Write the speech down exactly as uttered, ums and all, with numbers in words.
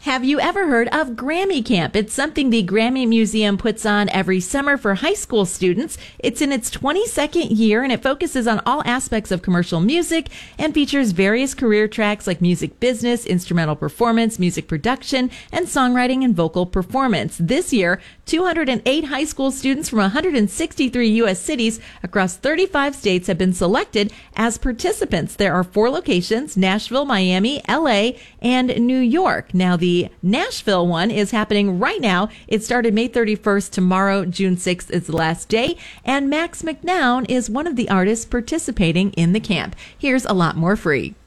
Have you ever heard of Grammy Camp? It's something the Grammy Museum puts on every summer for high school students. It's in its twenty-second year, and it focuses on all aspects of commercial music and features various career tracks like music business, instrumental performance, music production, and songwriting and vocal performance. This year, two hundred eight high school students from one hundred sixty-three U S cities across thirty-five states have been selected as participants. There are four locations: Nashville, Miami, L A, and New York. Now, the Nashville one is happening right now. It started May thirty-first. Tomorrow, June sixth, is the last day. And Max McNown is one of the artists participating in the camp. Here's A Lot More Free.